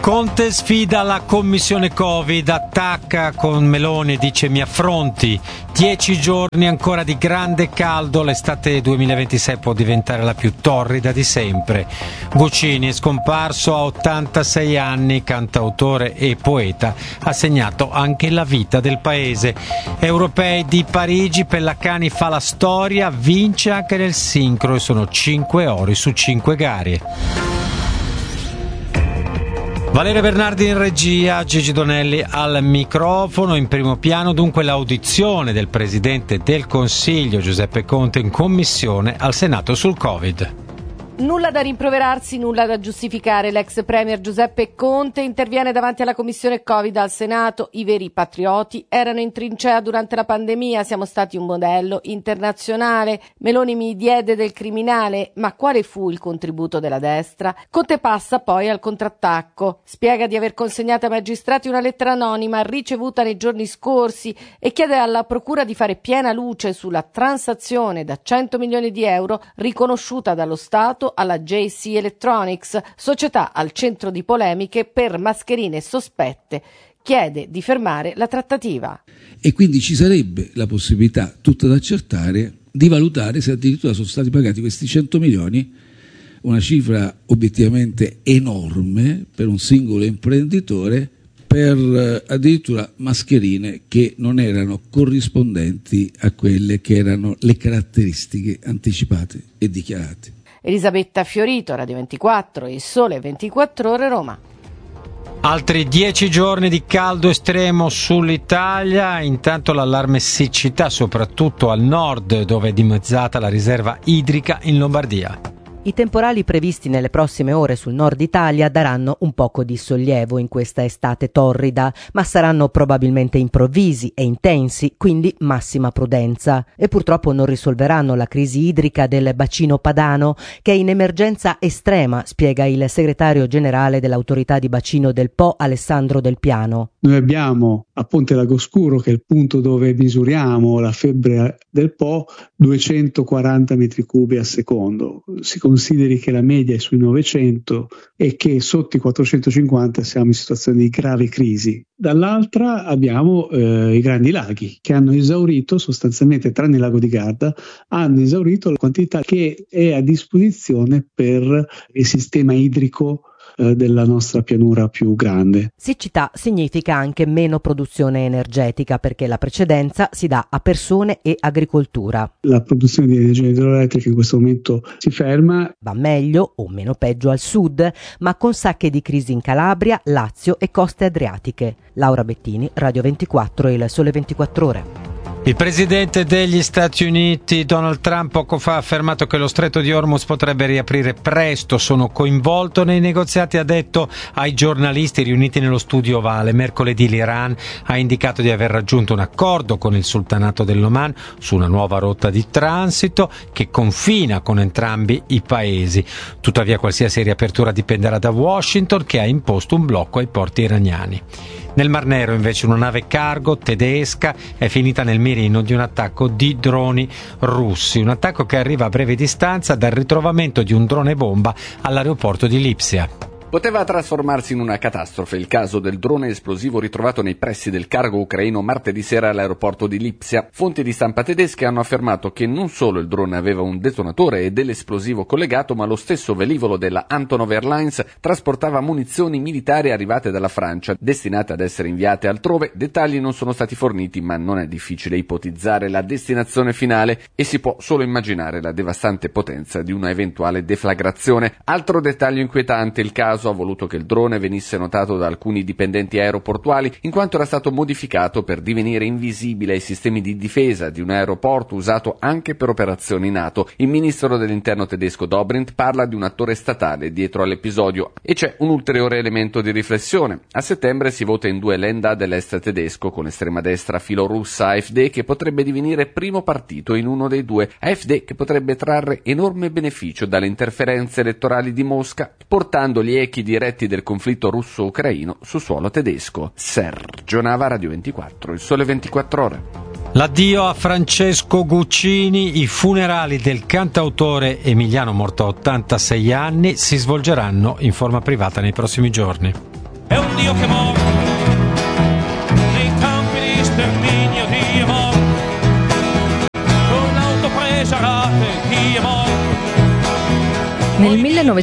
Conte sfida la commissione Covid, attacca con Meloni e dice mi affronti. 10 giorni ancora di grande caldo, l'estate 2026 può diventare la più torrida di sempre. Guccini è scomparso a 86 anni, cantautore e poeta, ha segnato anche la vita del paese. Europei di Parigi, Pellaccani fa la storia, vince anche nel sincro e sono 5 ori su 5 gare. Valeria Bernardi in regia, Gigi Donelli al microfono. In primo piano dunque l'audizione del Presidente del Consiglio Giuseppe Conte in commissione al Senato sul Covid. Nulla da rimproverarsi, nulla da giustificare. L'ex premier Giuseppe Conte interviene davanti alla commissione Covid al Senato. I veri patrioti erano in trincea durante la pandemia, siamo stati un modello internazionale. Meloni mi diede del criminale, ma quale fu il contributo della destra? Conte passa poi al contrattacco. Spiega di aver consegnato ai magistrati una lettera anonima ricevuta nei giorni scorsi e chiede alla procura di fare piena luce sulla transazione da 100 milioni di euro riconosciuta dallo Stato alla JC Electronics, società al centro di polemiche per mascherine sospette. Chiede di fermare la trattativa. E quindi ci sarebbe la possibilità, tutta da accertare, di valutare se addirittura sono stati pagati questi 100 milioni, una cifra obiettivamente enorme per un singolo imprenditore, per addirittura mascherine che non erano corrispondenti a quelle che erano le caratteristiche anticipate e dichiarate. Elisabetta Fiorito, Radio 24, Il Sole 24 Ore, Roma. Altri 10 giorni di caldo estremo sull'Italia, intanto l'allarme siccità soprattutto al nord dove è dimezzata la riserva idrica in Lombardia. I temporali previsti nelle prossime ore sul nord Italia daranno un poco di sollievo in questa estate torrida, ma saranno probabilmente improvvisi e intensi, quindi massima prudenza. E purtroppo non risolveranno la crisi idrica del bacino padano, che è in emergenza estrema, spiega il segretario generale dell'autorità di bacino del Po, Alessandro Del Piano. Noi abbiamo a Ponte Lagoscuro, che è il punto dove misuriamo la febbre del Po, 240 metri cubi al secondo. Si consideri che la media è sui 900 e che sotto i 450 siamo in situazione di grave crisi. Dall'altra abbiamo i grandi laghi che hanno esaurito sostanzialmente, tranne il lago di Garda, hanno esaurito la quantità che è a disposizione per il sistema idrico della nostra pianura più grande. Siccità significa anche meno produzione energetica perché la precedenza si dà a persone e agricoltura. La produzione di energia idroelettrica in questo momento si ferma. Va meglio o meno peggio al sud, ma con sacche di crisi in Calabria, Lazio e coste adriatiche. Laura Bettini, Radio 24 e Il Sole 24 Ore. Il presidente degli Stati Uniti, Donald Trump, poco fa ha affermato che lo stretto di Hormuz potrebbe riaprire presto. Sono coinvolto nei negoziati, ha detto ai giornalisti riuniti nello studio ovale. Mercoledì l'Iran ha indicato di aver raggiunto un accordo con il sultanato dell'Oman su una nuova rotta di transito che confina con entrambi i paesi. Tuttavia qualsiasi riapertura dipenderà da Washington, che ha imposto un blocco ai porti iraniani. Nel Mar Nero invece una nave cargo tedesca è finita nel mirino di un attacco di droni russi, un attacco che arriva a breve distanza dal ritrovamento di un drone bomba all'aeroporto di Lipsia. Poteva trasformarsi in una catastrofe il caso del drone esplosivo ritrovato nei pressi del cargo ucraino martedì sera all'aeroporto di Lipsia. Fonti di stampa tedesche hanno affermato che non solo il drone aveva un detonatore e dell'esplosivo collegato, ma lo stesso velivolo della Antonov Airlines trasportava munizioni militari arrivate dalla Francia, destinate ad essere inviate altrove. Dettagli non sono stati forniti, ma non è difficile ipotizzare la destinazione finale e si può solo immaginare la devastante potenza di una eventuale deflagrazione. Altro dettaglio inquietante: il caso ha voluto che il drone venisse notato da alcuni dipendenti aeroportuali in quanto era stato modificato per divenire invisibile ai sistemi di difesa di un aeroporto usato anche per operazioni NATO. Il ministro dell'interno tedesco Dobrindt parla di un attore statale dietro all'episodio e c'è un ulteriore elemento di riflessione. A settembre si vota in 2 Länder dell'est tedesco con estrema destra filorussa AfD, che potrebbe divenire primo partito in uno dei due. AfD che potrebbe trarre enorme beneficio dalle interferenze elettorali di Mosca, portando gli echi diretti del conflitto russo-ucraino su suolo tedesco. Sergio Nava, Radio 24, Il Sole 24 Ore. L'addio a Francesco Guccini, i funerali del cantautore emiliano morto a 86 anni si svolgeranno in forma privata nei prossimi giorni. è un Dio che morto nei campi di sterminio, Dio è morto con l'autopresa a rate, Dio è morto. Nel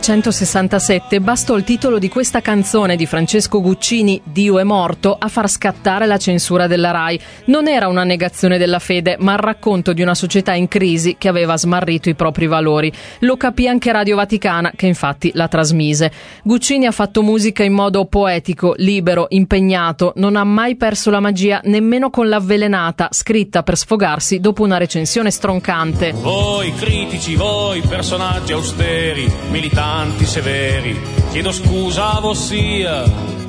1967 bastò il titolo di questa canzone di Francesco Guccini, Dio è morto, a far scattare la censura della Rai. Non era una negazione della fede, ma il racconto di una società in crisi che aveva smarrito i propri valori. Lo capì anche Radio Vaticana, che infatti la trasmise. Guccini ha fatto musica in modo poetico, libero, impegnato, non ha mai perso la magia nemmeno con l'Avvelenata, scritta per sfogarsi dopo una recensione stroncante. Voi critici, voi personaggi austeri, militanti severi, chiedo scusa a vossia.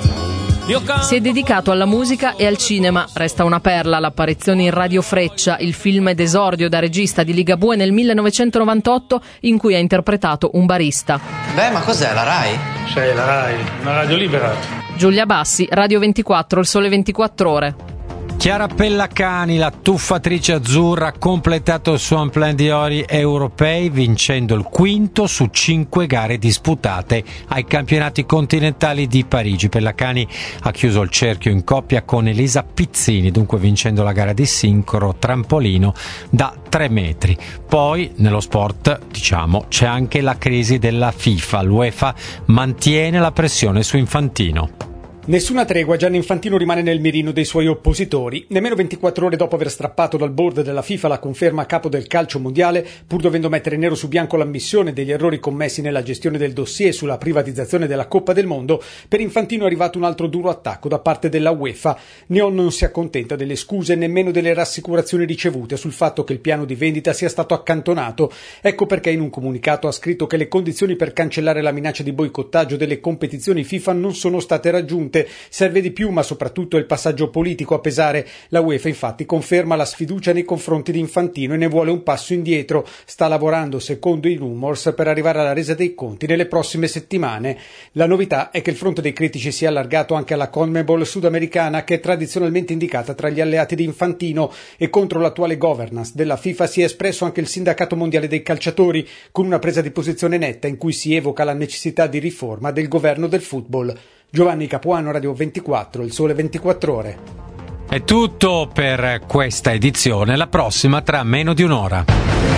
Si è dedicato alla musica e al cinema. Resta una perla l'apparizione in Radio Freccia, il film d'esordio da regista di Ligabue nel 1998, in cui ha interpretato un barista. Beh, ma cos'è, la Rai? Sì, la Rai, una radio libera. Giulia Bassi, Radio 24, Il Sole 24 Ore. Chiara Pellacani, la tuffatrice azzurra, ha completato il suo unplanned di ori europei vincendo il quinto su 5 gare disputate ai campionati continentali di Parigi. Pellacani ha chiuso il cerchio in coppia con Elisa Pizzini, dunque vincendo la gara di sincro trampolino da 3 metri. Poi nello sport, c'è anche la crisi della FIFA. L'UEFA mantiene la pressione su Infantino. Nessuna tregua, Gianni Infantino rimane nel mirino dei suoi oppositori. Nemmeno 24 ore dopo aver strappato dal board della FIFA la conferma a capo del calcio mondiale, pur dovendo mettere nero su bianco l'ammissione degli errori commessi nella gestione del dossier sulla privatizzazione della Coppa del Mondo, per Infantino è arrivato un altro duro attacco da parte della UEFA. Neon non si accontenta delle scuse e nemmeno delle rassicurazioni ricevute sul fatto che il piano di vendita sia stato accantonato. Ecco perché in un comunicato ha scritto che le condizioni per cancellare la minaccia di boicottaggio delle competizioni FIFA non sono state raggiunte. Serve di più, ma soprattutto il passaggio politico a pesare. La UEFA infatti conferma la sfiducia nei confronti di Infantino e ne vuole un passo indietro. Sta lavorando, secondo i rumors, per arrivare alla resa dei conti nelle prossime settimane. La novità è che il fronte dei critici si è allargato anche alla CONMEBOL sudamericana, che è tradizionalmente indicata tra gli alleati di Infantino, e contro l'attuale governance della FIFA si è espresso anche il sindacato mondiale dei calciatori, con una presa di posizione netta in cui si evoca la necessità di riforma del governo del football. Giovanni Capuano, Radio 24, Il Sole 24 Ore. È tutto per questa edizione, la prossima tra meno di un'ora.